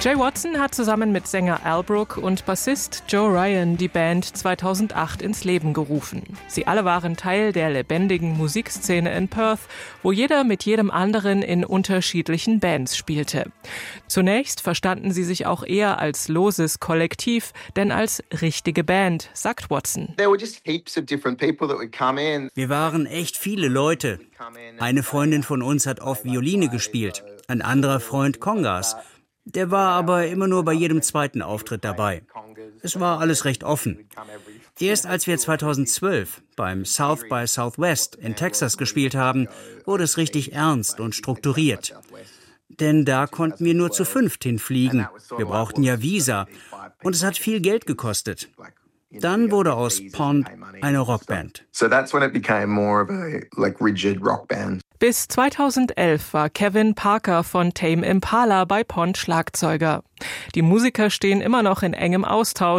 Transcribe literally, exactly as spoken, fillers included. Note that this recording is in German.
Jay Watson hat zusammen mit Sänger Al Brook und Bassist Joe Ryan die Band zweitausendacht ins Leben gerufen. Sie alle waren Teil der lebendigen Musikszene in Perth, wo jeder mit jedem anderen in unterschiedlichen Bands spielte. Zunächst verstanden sie sich auch eher als loses Kollektiv, denn als richtige Band, sagt Watson. Wir waren echt viele Leute. Eine Freundin von uns hat oft Violine gespielt, ein anderer Freund Congas. Der war aber immer nur bei jedem zweiten Auftritt dabei. Es war alles recht offen. Erst als wir zweitausendzwölf beim South by Southwest in Texas gespielt haben, wurde es richtig ernst und strukturiert. Denn da konnten wir nur zu fünft hinfliegen. Wir brauchten ja Visa. Und es hat viel Geld gekostet. Dann wurde aus Pond eine Rockband. Bis zweitausendelf war Kevin Parker von Tame Impala bei Pond Schlagzeuger. Die Musiker stehen immer noch in engem Austausch.